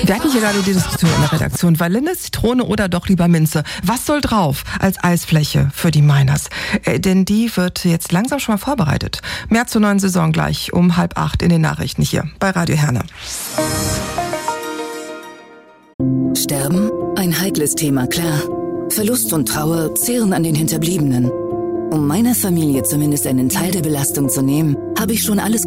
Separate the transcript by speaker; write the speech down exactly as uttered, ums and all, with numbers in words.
Speaker 1: Wir hatten hier gerade die Diskussion in der Redaktion. Vanille, Zitrone oder doch lieber Minze? Was soll drauf als Eisfläche für die Miners? Äh, denn die wird jetzt langsam schon mal vorbereitet. Mehr zur neuen Saison gleich um halb acht in den Nachrichten hier bei Radio Herne.
Speaker 2: Sterben? Ein heikles Thema, klar. Verlust und Trauer zehren an den Hinterbliebenen. Um meiner Familie zumindest einen Teil der Belastung zu nehmen, habe ich schon alles